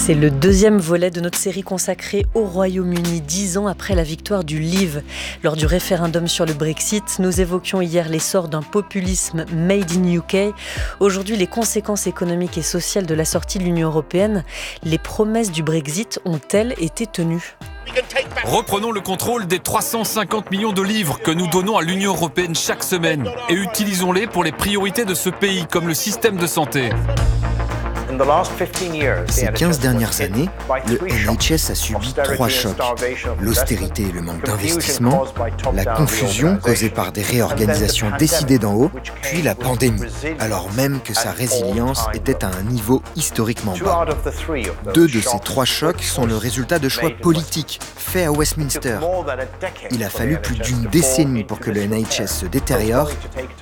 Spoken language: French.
C'est le deuxième volet de notre série consacrée au Royaume-Uni, 10 ans après la victoire du Leave. Lors du référendum sur le Brexit, nous évoquions hier l'essor d'un populisme made in UK. Aujourd'hui, les conséquences économiques et sociales de la sortie de l'Union européenne. Les promesses du Brexit ont-elles été tenues ? Reprenons le contrôle des 350 millions de livres que nous donnons à l'Union européenne chaque semaine et utilisons-les pour les priorités de ce pays, comme le système de santé. Ces 15 dernières années, le NHS a subi 3 chocs. L'austérité et le manque d'investissement, la confusion causée par des réorganisations décidées d'en haut, puis la pandémie, alors même que sa résilience était à un niveau historiquement bas. 2 de ces 3 chocs sont le résultat de choix politiques faits à Westminster. Il a fallu plus d'une décennie pour que le NHS se détériore